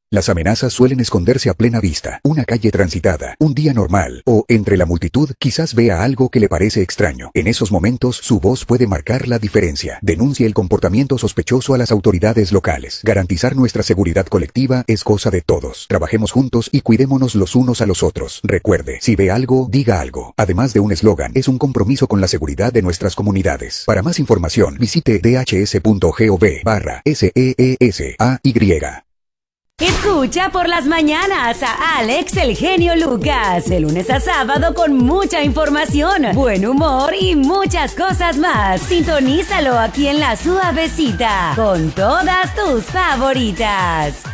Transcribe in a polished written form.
Las amenazas suelen esconderse a plena vista, una calle transitada, un día normal, o, entre la multitud, quizás vea algo que le parece extraño. En esos momentos, su voz puede marcar la diferencia. Denuncie el comportamiento sospechoso a las autoridades locales. Garantizar nuestra seguridad colectiva es cosa de todos. Trabajemos juntos y cuidémonos los unos a los otros. Recuerde, si ve algo, diga algo. Además de un eslogan, es un compromiso con la seguridad de nuestras comunidades. Para más información, visite dhs.gov/SEESAY. Escucha por las mañanas a Alex el genio Lucas, de lunes a sábado con mucha información, buen humor y muchas cosas más. Sintonízalo aquí en La Suavecita, con todas tus favoritas.